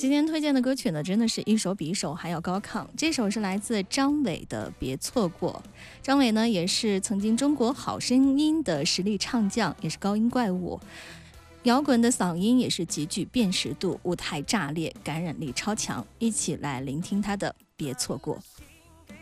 今天推荐的歌曲呢，真的是一首比一首还要高亢。这首是来自张伟的《别错过》。张伟呢，也是曾经中国好声音的实力唱将，也是高音怪物。摇滚的嗓音也是极具辨识度，舞台炸裂，感染力超强。一起来聆听他的《别错过》。